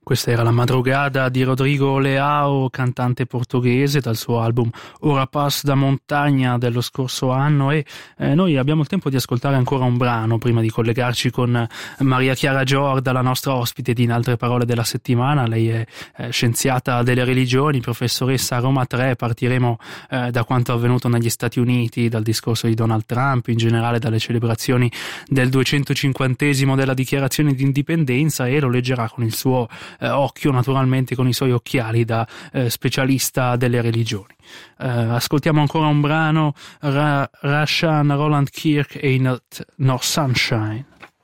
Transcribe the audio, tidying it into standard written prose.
Questa era La Madrugada di Rodrigo Leao, cantante portoghese, dal suo album Ora Paz da Montagna dello scorso anno, e noi abbiamo il tempo di ascoltare ancora un brano prima di collegarci con Maria Chiara Giorda, la nostra ospite di In Altre Parole della settimana. Lei è scienziata delle religioni, professoressa a Roma 3. Partiremo da quanto avvenuto negli Stati Uniti, dal discorso di Donald Trump, in generale dalle celebrazioni del 250esimo della dichiarazione di indipendenza, e lo leggerà con il suo occhio, naturalmente con i suoi occhiali da specialista delle religioni. Ascoltiamo ancora un brano, Rashan Roland Kirk, Ain't No Sunshine.